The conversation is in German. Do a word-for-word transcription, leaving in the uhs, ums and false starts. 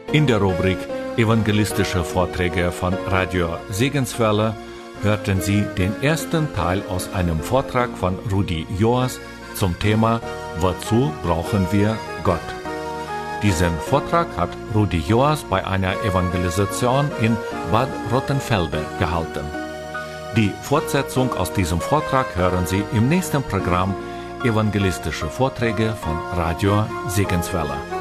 In der Rubrik Evangelistische Vorträge von Radio Segenswelle hörten Sie den ersten Teil aus einem Vortrag von Rudi Joas zum Thema Wozu brauchen wir Gott? Diesen Vortrag hat Rudi Joas bei einer Evangelisation in Bad Rottenfelde gehalten. Die Fortsetzung aus diesem Vortrag hören Sie im nächsten Programm Evangelistische Vorträge von Radio Segenswelle.